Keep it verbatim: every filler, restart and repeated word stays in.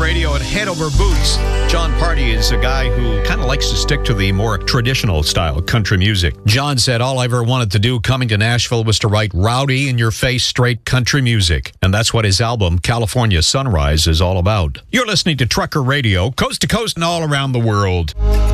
Radio and Head Over Boots. Jon Pardi is a guy who kind of likes to stick to the more traditional style country music. Jon said, all I ever wanted to do coming to Nashville was to write rowdy, in-your-face, straight country music. And that's what his album, California Sunrise, is all about. You're listening to Trucker Radio, coast to coast and all around the world.